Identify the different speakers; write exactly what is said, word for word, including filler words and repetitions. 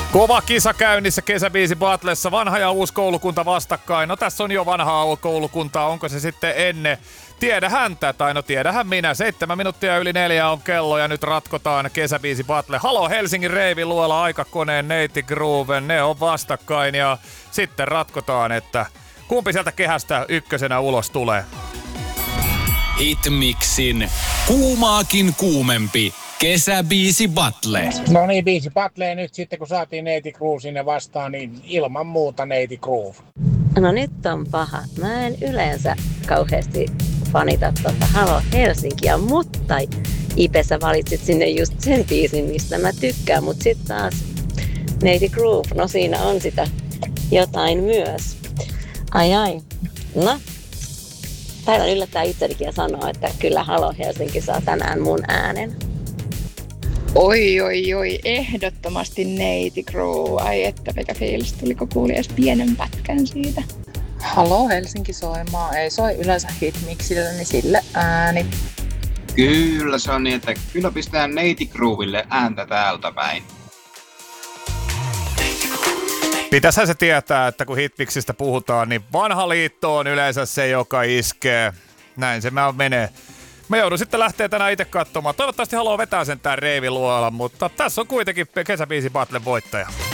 Speaker 1: Kova kisa käynnissä kesäbiisi Battlessa. Vanha ja uusi koulukunta vastakkain. No tässä on jo vanhaa koulukuntaa. Onko se sitten ennen? Tiedä häntä, tai no tiedähän minä. Seitsemän minuuttia yli neljä on kello ja nyt ratkotaan kesäbiisi Battle. Halo Helsingin Reivi Luola, Aikakoneen, Neiti Grooven. Ne on vastakkain ja sitten ratkotaan, että kumpi sieltä kehästä ykkösenä ulos tulee.
Speaker 2: Hitmixin kuumaakin kuumempi kesäbiisi Battle.
Speaker 3: No niin, biisi Battle nyt sitten kun saatiin Neiti Groove sinne vastaan, niin ilman muuta Neiti Groove.
Speaker 4: No nyt on paha. Mä en yleensä kauheasti fanita tuota Halo Helsinkiä, mutta Ipe sä valitsit sinne just sen biisin, mistä mä tykkään, mutta sitten taas Neiti Groove, no siinä on sitä jotain myös. Ai ai. No, taidan yllättää itsenikin ja sanoa, että kyllä Halo Helsinki saa tänään mun äänen.
Speaker 5: Oi, oi, oi, ehdottomasti Neiti Groove. Ai että mikä fiilis, tuliko kuuli edes pienen pätkän siitä.
Speaker 6: Halo Helsinki soimaa, ei soi yleensä hitmixillä, niin sille ääni.
Speaker 7: Kyllä se on niin, että kyllä pistää Neiti Grooville ääntä täältä päin.
Speaker 1: Pitäisihän se tietää, että kun hitmixistä puhutaan, niin vanha liitto on yleensä se, joka iskee. Näin se menee. Mä joudun sitten lähteä tänään itse katsomaan. Toivottavasti haluaa vetää sen tää Reivi Luola, mutta tässä on kuitenkin kesäbiisi Battle voittaja.